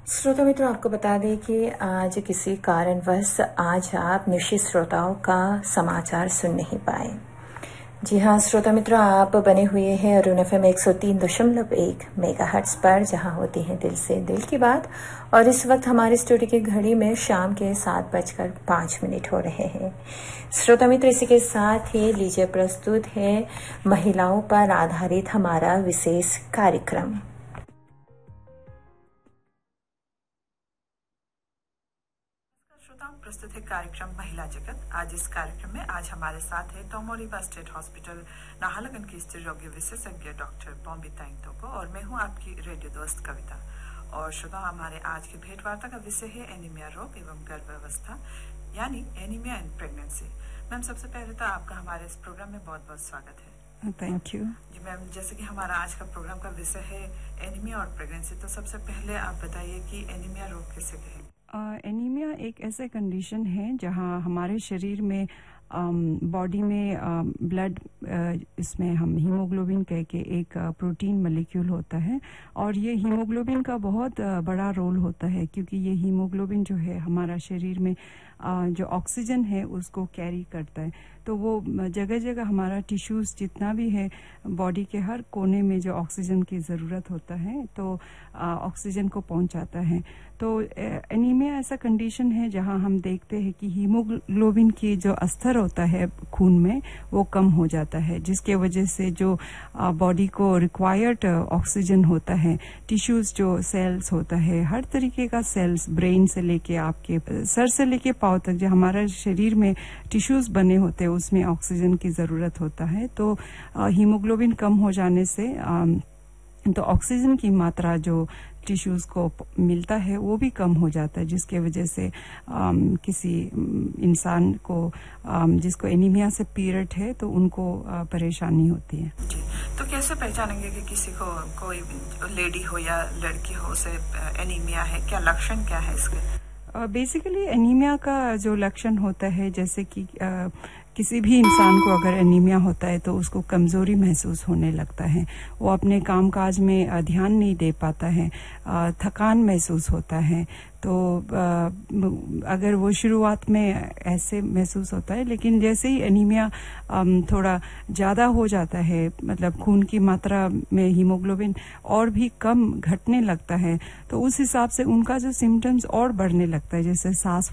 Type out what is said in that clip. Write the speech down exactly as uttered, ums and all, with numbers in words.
श्रोता मित्रों, आपको बता दें कि आज किसी कारणवश आज आप निश्चित श्रोताओं का समाचार सुन नहीं पाए। जी हाँ श्रोता मित्रों, आप बने हुए हैं अरुण एफएम एक सौ तीन दशमलव एक मेगाहर्ट्ज पर, जहां होती है दिल से दिल की बात। और इस वक्त हमारे स्टूडियो की घड़ी में शाम के सात बजकर पाँच मिनट हो रहे हैं। श्रोता मित्र, इसी के साथ ही लीजिए प्रस्तुत है महिलाओं पर आधारित हमारा विशेष कार्यक्रम। प्रस्तुत है कार्यक्रम महिला जगत। आज इस कार्यक्रम में आज हमारे साथ है तोमोरीबा स्टेट हॉस्पिटल नाहरलगुन की स्त्री रोगी विशेषज्ञ डॉक्टर बॉम्बी ताइंगतोको और मैं हूं आपकी रेडियो दोस्त कविता। और श्रोता, हमारे आज की भेंटवार्ता का विषय है एनीमिया रोग एवं गर्भावस्था, यानी एनीमिया एंड प्रेगनेंसी। मैम, सबसे पहले तो आपका हमारे इस प्रोग्राम में बहुत बहुत स्वागत है। थैंक यू जी मैम, जैसे कि हमारा आज का प्रोग्राम का विषय है एनीमिया और प्रेगनेंसी, तो सबसे पहले आप बताइए कि एनीमिया रोग किसे कहें? एनीमिया uh, एक ऐसा कंडीशन है जहां हमारे शरीर में बॉडी um, में ब्लड uh, uh, इसमें हम हीमोग्लोबिन कह के एक प्रोटीन uh, मॉलिक्यूल होता है। और ये हीमोग्लोबिन का बहुत uh, बड़ा रोल होता है, क्योंकि ये हीमोग्लोबिन जो है हमारा शरीर में uh, जो ऑक्सीजन है उसको कैरी करता है। तो वो जगह जगह हमारा टिश्यूज जितना भी है बॉडी के हर कोने में जो ऑक्सीजन की ज़रूरत होता है तो ऑक्सीजन को पहुंचाता है। तो एनीमिया ऐसा कंडीशन है जहां हम देखते हैं कि हीमोग्लोबिन की जो स्तर होता है खून में वो कम हो जाता है, जिसके वजह से जो बॉडी को रिक्वायर्ड ऑक्सीजन होता है, टिश्यूज जो सेल्स होता है, हर तरीके का सेल्स, ब्रेन से लेके आपके सर से लेके पाँव तक जो हमारा शरीर में टिश्यूज बने होते हैं उसमें ऑक्सीजन की ज़रूरत होता है। तो हीमोग्लोबिन कम हो जाने से आ, तो ऑक्सीजन की मात्रा जो टिश्यूज को मिलता है वो भी कम हो जाता है, जिसके वजह से आम, किसी इंसान को आम, जिसको एनीमिया से पीरियड है तो उनको आ, परेशानी होती है। जी, तो कैसे पहचानेंगे कि किसी को, कोई लेडी हो या लड़की हो, उसे एनीमिया है? क्या लक्षण क्या है इसके? बेसिकली uh, एनीमिया का जो लक्षण होता है, जैसे कि uh, किसी भी इंसान को अगर एनीमिया होता है तो उसको कमजोरी महसूस होने लगता है, वो अपने कामकाज में ध्यान नहीं दे पाता है, थकान महसूस होता है। तो अगर वो शुरुआत में ऐसे महसूस होता है, लेकिन जैसे ही एनीमिया थोड़ा ज़्यादा हो जाता है, मतलब खून की मात्रा में हीमोग्लोबिन और भी कम घटने लगता है, तो उस हिसाब से उनका जो सिम्टम्स और बढ़ने लगता है, जैसे सांस